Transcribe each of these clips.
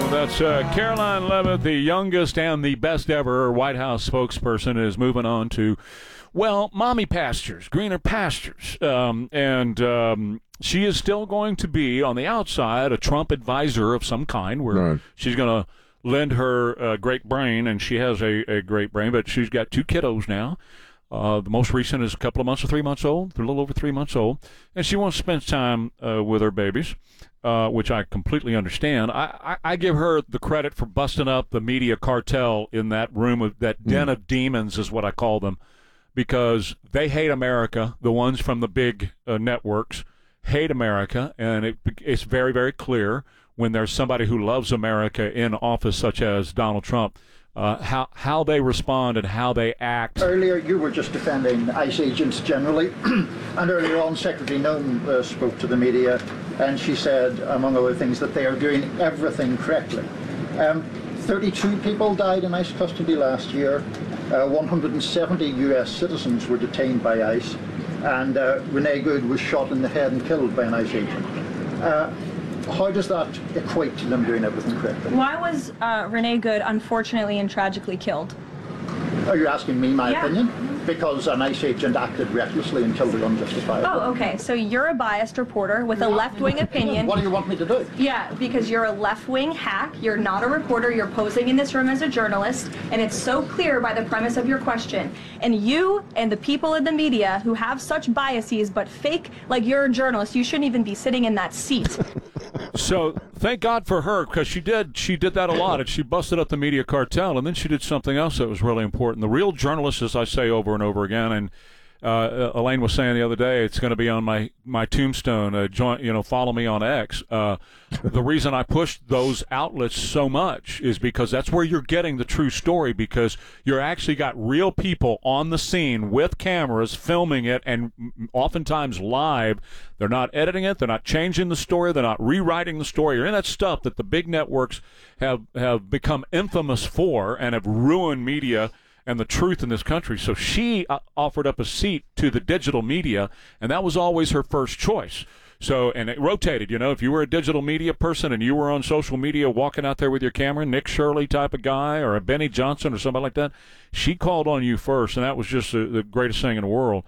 That's Caroline Leavitt, the youngest and the best ever White House spokesperson, is moving on to, well, mommy pastures, greener pastures. She is still going to be, on the outside, a Trump advisor of some kind, where she's going to lend her great brain, and she has a great brain, but she's got 2 kiddos now. The most recent is a couple of months or 3 months old. They're a little over 3 months old. And she wants to spend time with her babies, which I completely understand. I give her the credit for busting up the media cartel in that room, of that den of demons is what I call them, because they hate America. The ones from the big networks hate America, and it's very, very clear when there's somebody who loves America in office, such as Donald Trump, how they respond and how they act. Earlier, you were just defending ICE agents generally, and earlier on, Secretary Noem spoke to the media, and she said, among other things, that they are doing everything correctly. 32 people died in ICE custody last year. 170 U.S. citizens were detained by ICE, and Renee Good was shot in the head and killed by an ICE agent. How does that equate to them doing everything correctly? Why was Renee Good unfortunately and tragically killed? Are you asking me my opinion? Because an ICE agent acted recklessly and killed her unjustifiably. Oh, okay. So you're a biased reporter with a left-wing opinion. What do you want me to do? Yeah, because you're a left-wing hack. You're not a reporter. You're posing in this room as a journalist, and it's so clear by the premise of your question. And you and the people in the media who have such biases but fake like you're a journalist, you shouldn't even be sitting in that seat. So thank God for her, because she did that a lot, and she busted up the media cartel, and then she did something else that was really important. The real journalist, as I say over and over again, and Elaine was saying the other day, it's going to be on my tombstone, follow me on X. The reason I pushed those outlets so much is because that's where you're getting the true story, because you're actually got real people on the scene with cameras filming it, and oftentimes live. They're not editing it. They're not changing the story. They're not rewriting the story, or any of that stuff that the big networks have become infamous for and have ruined media and the truth in this country. So she offered up a seat to the digital media, and that was always her first choice. So, and it rotated, if you were a digital media person and you were on social media walking out there with your camera, Nick Shirley type of guy or a Benny Johnson or somebody like that, she called on you first, and that was just the greatest thing in the world.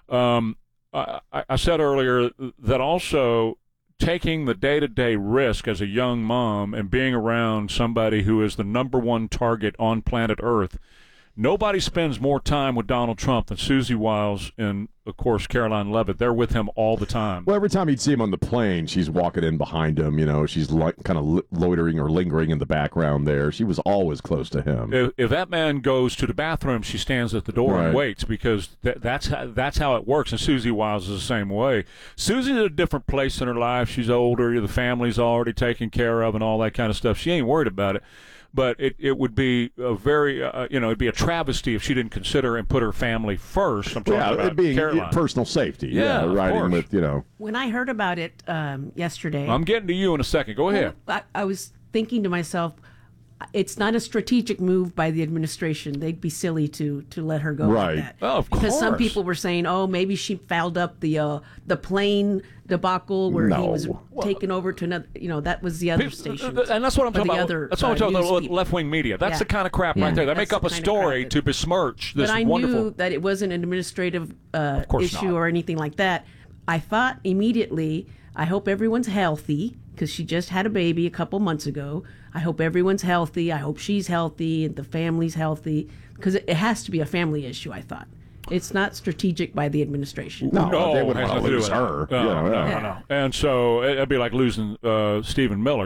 I said earlier that also taking the day-to-day risk as a young mom and being around somebody who is the number one target on planet Earth. Nobody spends more time with Donald Trump than Susie Wiles and, of course, Caroline Leavitt. They're with him all the time. Well, every time you'd see him on the plane, she's walking in behind him. She's kind of loitering or lingering in the background there. She was always close to him. If that man goes to the bathroom, she stands at the door and waits, because that's how it works. And Susie Wiles is the same way. Susie's at a different place in her life. She's older. The family's already taken care of and all that kind of stuff. She ain't worried about it. But it would be a very, it'd be a travesty if she didn't consider and put her family first. I'm talking about it'd be Caroline. Personal safety. Yeah, riding with, When I heard about it yesterday. I'm getting to you in a second. Go ahead. I was thinking to myself, it's not a strategic move by the administration. They'd be silly to let her go like that. Oh, of because course. some people were saying, maybe she fouled up the plane debacle where he was taken over to another. That was the other station. And that's what I'm talking about. That's what I'm talking about. Left-wing media. That's the kind of crap right there. They make up a story to besmirch this wonderful. But I knew that it wasn't an administrative issue or anything like that. I thought immediately, I hope everyone's healthy, because she just had a baby a couple months ago. I hope everyone's healthy. I hope she's healthy and the family's healthy, because it has to be a family issue, I thought. It's not strategic by the administration. No, they wouldn't want to lose her. No. And so it'd be like losing Stephen Miller,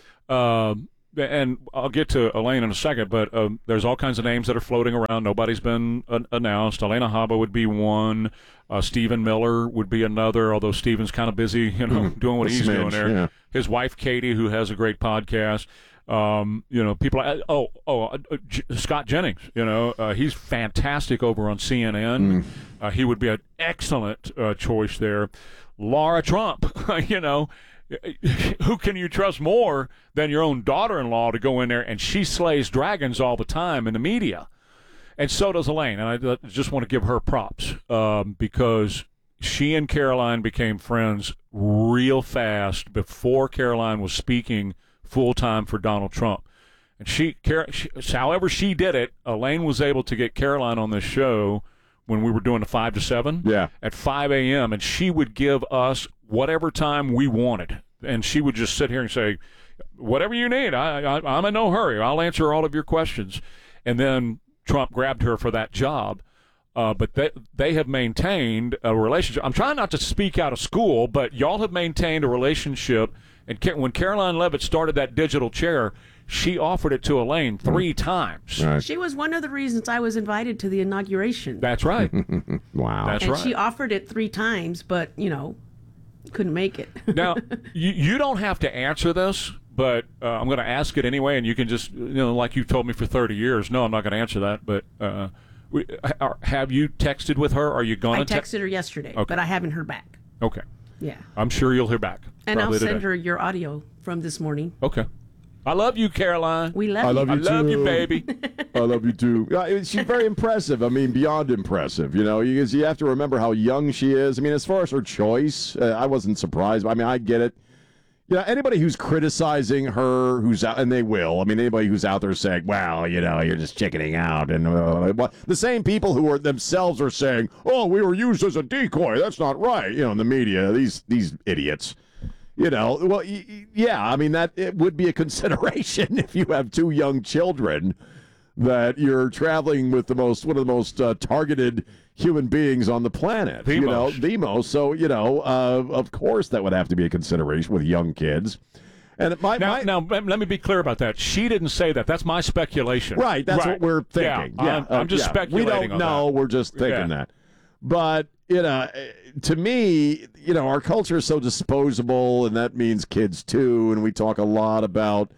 and I'll get to Elaine in a second, but there's all kinds of names that are floating around. Nobody's been announced. Elena Haba would be one. Stephen Miller would be another, although Stephen's kind of busy, doing what he's doing there. Yeah. His wife, Katie, who has a great podcast. People like, Scott Jennings, he's fantastic over on CNN. He would be an excellent choice there. Laura Trump, who can you trust more than your own daughter-in-law to go in there, and she slays dragons all the time in the media. And so does Elaine, and I just want to give her props because she and Caroline became friends real fast before Caroline was speaking full-time for Donald Trump. And however she did it, Elaine was able to get Caroline on this show when we were doing the 5 to 7 at 5 a.m., and she would give us whatever time we wanted. And she would just sit here and say, whatever you need, I'm in no hurry. I'll answer all of your questions. And then Trump grabbed her for that job. But they have maintained a relationship. I'm trying not to speak out of school, but y'all have maintained a relationship. And when Caroline Levitt started that digital chair, she offered it to Elaine 3 times. Right. She was one of the reasons I was invited to the inauguration. That's right. Wow. That's and right. she offered it 3 times, but, couldn't make it. Now, you don't have to answer this, but I'm going to ask it anyway, and you can just, like you've told me for 30 years, no, I'm not going to answer that, but have you texted with her? Are you going to I texted her yesterday, Okay. but I haven't heard back. Okay. Yeah. I'm sure you'll hear back. And I'll probably send today. her your audio from this morning. Okay. I love you, Caroline. We love I you. love you I love you, too. baby. I love you too. She's very impressive. I mean, beyond impressive. You have to remember how young she is. I mean, as far as her choice, I wasn't surprised. I mean, I get it. Anybody who's criticizing her, who's out, and they will. I mean, anybody who's out there saying, "Well, you're just chickening out," and the same people who are themselves are saying, "Oh, we were used as a decoy. That's not right." In the media, these idiots. Well, yeah. I mean, that it would be a consideration if you have 2 young children that you're traveling with one of the most targeted human beings on the planet. The most. So, of course that would have to be a consideration with young kids. And Now, let me be clear about that. She didn't say that. That's my speculation. Right, that's what we're thinking. Yeah, I'm just speculating We don't on know, that. we're just thinking that. But, to me, our culture is so disposable, and that means kids too, and we talk a lot about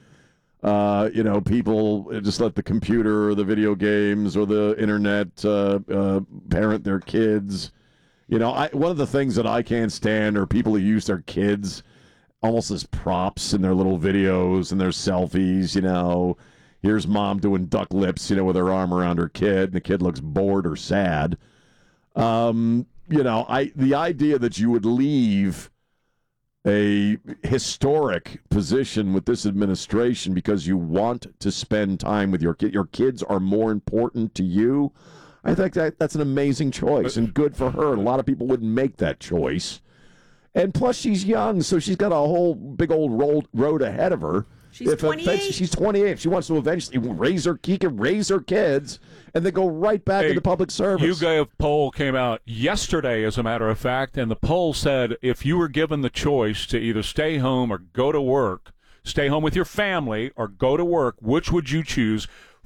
people just let the computer or the video games or the internet parent their kids. One of the things that I can't stand are people who use their kids almost as props in their little videos and their selfies. Here's mom doing duck lips, with her arm around her kid, and the kid looks bored or sad. The idea that you would leave a historic position with this administration because you want to spend time with your kids are more important to you. I think that's an amazing choice and good for her. And a lot of people wouldn't make that choice. And plus, she's young, so she's got a whole big old road ahead of her. She's 28. She's 28. If she wants to eventually raise her kids and then go right back into public service. YouGov poll came out yesterday, as a matter of fact, and the poll said if you were given the choice to either stay home or go to work, stay home with your family or go to work, which would you choose?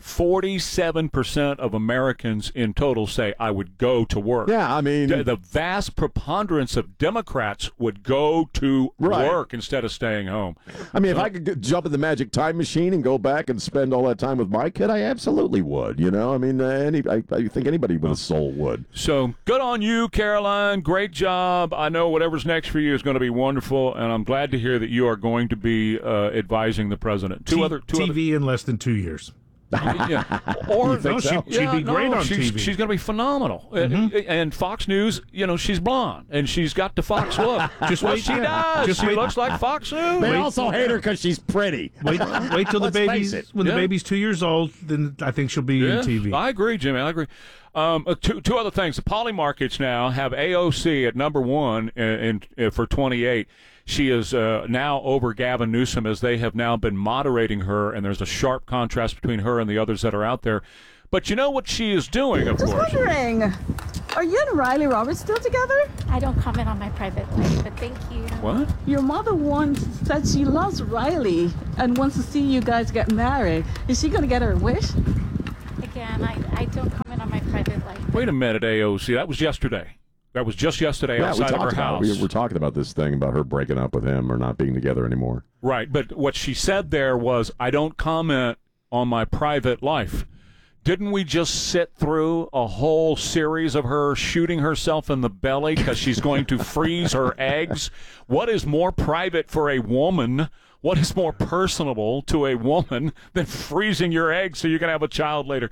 47% of Americans in total say I would go to work. Yeah, I mean, the vast preponderance of Democrats would go to work instead of staying home. I mean, if I could jump in the magic time machine and go back and spend all that time with my kid, I absolutely would. I mean, I think anybody with a soul would. So good on you, Caroline. Great job. I know whatever's next for you is going to be wonderful, and I'm glad to hear that you are going to be advising the president. TV in less than 2 years. Yeah. Or so? She'd be great on TV. She's going to be phenomenal. And Fox News, she's blonde and she's got the Fox look. Just wait. She does. She looks like Fox News. They also hate her because she's pretty. Wait till the baby's 2 years old. Then I think she'll be in TV. I agree, Jimmy. I agree. Two other things. The Poly Markets now have AOC at number 1 for 28. She is now over Gavin Newsom, as they have now been moderating her, and there's a sharp contrast between her and the others that are out there. But you know what she is doing, of course. Just wondering, are you and Riley Roberts still together? I don't comment on my private life, but thank you. What? Your mother once said she loves Riley and wants to see you guys get married. Is she going to get her wish? Again, I don't comment on my private life. Wait a minute, AOC. That was yesterday. That was just yesterday outside of her house. We're talking about this thing about her breaking up with him or not being together anymore. Right, but what she said there was, I don't comment on my private life. Didn't we just sit through a whole series of her shooting herself in the belly because she's going to freeze her eggs? What is more private for a woman? What is more personable to a woman than freezing your eggs so you can have a child later?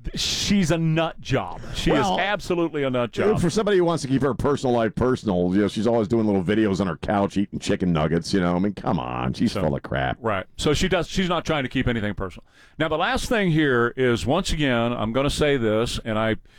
she's a nut job. She is absolutely a nut job. For somebody who wants to keep her personal life personal, she's always doing little videos on her couch eating chicken nuggets. I mean, come on, she's full of crap. Right. So she's not trying to keep anything personal. Now, the last thing here is, once again, I'm going to say this, and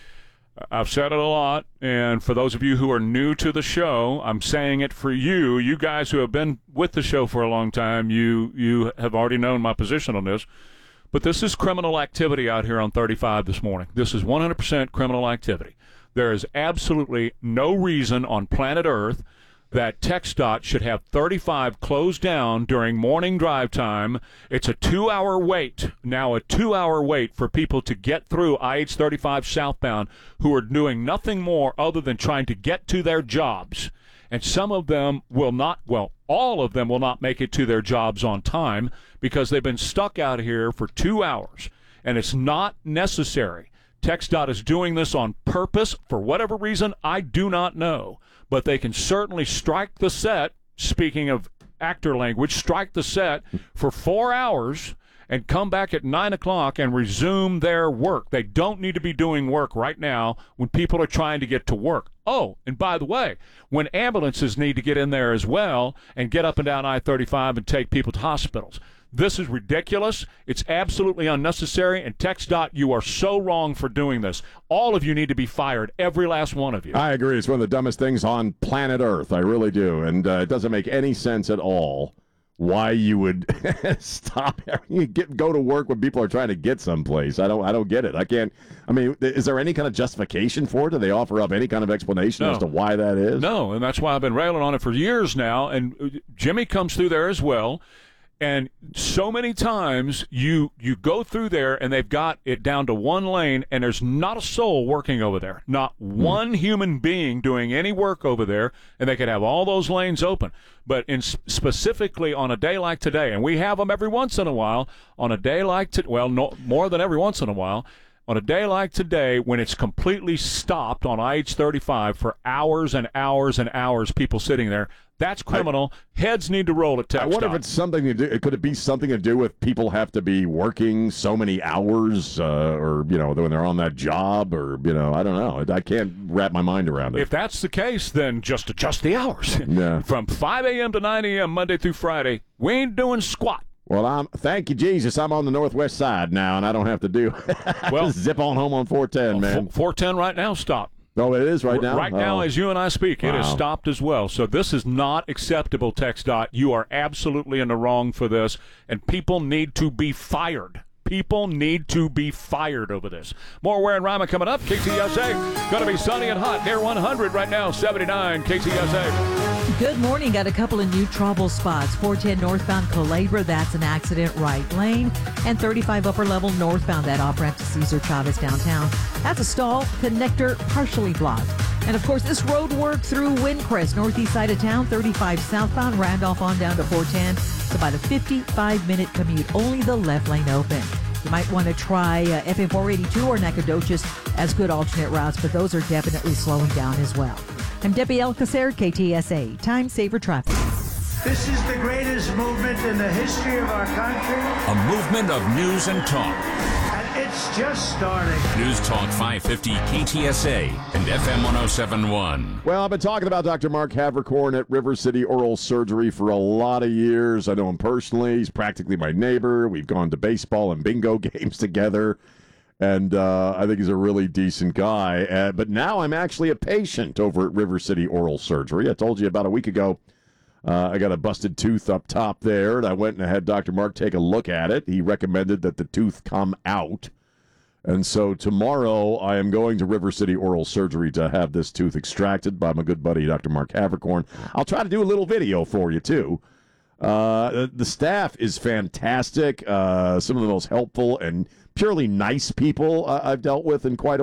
I've said it a lot, and for those of you who are new to the show, I'm saying it for you guys who have been with the show for a long time. You have already known my position on this. But this is criminal activity out here on 35 this morning. This is 100% criminal activity. There is absolutely no reason on planet Earth that TxDOT should have 35 closed down during morning drive time. It's a 2-hour wait, now a 2-hour wait for people to get through IH-35 southbound who are doing nothing more other than trying to get to their jobs. And some of them will not, all of them will not make it to their jobs on time because they've been stuck out here for 2 hours. And it's not necessary. TxDOT is doing this on purpose for whatever reason, I do not know. But they can certainly strike the set, speaking of actor language, strike the set for 4 hours and come back at 9 o'clock and resume their work. They don't need to be doing work right now when people are trying to get to work. Oh, and by the way, when ambulances need to get in there as well and get up and down I-35 and take people to hospitals. This is ridiculous. It's absolutely unnecessary. And TxDOT, you are so wrong for doing this. All of you need to be fired, every last one of you. I agree. It's one of the dumbest things on planet Earth. I really do. And it doesn't make any sense at all why you would stop go to work when people are trying to get someplace. I don't get it. I mean, is there any kind of justification for it? Do they offer up any kind of explanation as to why that is? No, and that's why I've been railing on it for years now. And Jimmy comes through there as well. And so many times you go through there and they've got it down to one lane and there's not a soul working over there. Not one human being doing any work over there, and they could have all those lanes open. But specifically on a day like today, and we have them every once in a while, on a day like more than every once in a while, on a day like today when it's completely stopped on IH-35 for hours and hours and hours, people sitting there, that's criminal. Heads need to roll at TxDOT. I wonder if it's something to do. Could it be something to do with people have to be working so many hours, or when they're on that job, or I don't know. I can't wrap my mind around it. If that's the case, then just adjust the hours. Yeah. From 5 a.m. to 9 a.m. Monday through Friday, we ain't doing squat. Well, thank you, Jesus. I'm on the northwest side now, and I don't have to do. Just zip on home on 410, man. 410 right now, stop. Oh, it is right now? Right now, as you and I speak, it is stopped as well. So this is not acceptable, TxDOT. You are absolutely in the wrong for this, and people need to be fired. People need to be fired over this. More Ware and Rima coming up. KTSA, going to be sunny and hot near 100 right now, 79 KTSA. Good morning. Got a couple of new trouble spots. 410 northbound Culebra, that's an accident right lane. And 35 upper level northbound, that off-ramp to Cesar Chavez downtown. That's a stall. Connector partially blocked. And, of course, this road work through Windcrest, northeast side of town, 35 southbound, Randolph on down to 410. It's about a 55-minute commute, only the left lane open. You might want to try FM 482 or Nacogdoches as good alternate routes, but those are definitely slowing down as well. I'm Debbie Alcacer, KTSA, Time Saver Traffic. This is the greatest movement in the history of our country. A movement of news and talk. And it's just starting. News Talk 550 KTSA and FM 1071. Well, I've been talking about Dr. Mark Havercorn at River City Oral Surgery for a lot of years. I know him personally. He's practically my neighbor. We've gone to baseball and bingo games together. And I think he's a really decent guy. But now I'm actually a patient over at River City Oral Surgery. I told you about a week ago I got a busted tooth up top there, and I went and had Dr. Mark take a look at it. He recommended that the tooth come out. And so tomorrow I am going to River City Oral Surgery to have this tooth extracted by my good buddy, Dr. Mark Havercorn. I'll try to do a little video for you, too. The staff is fantastic. Some of the most helpful and purely nice people I've dealt with in quite a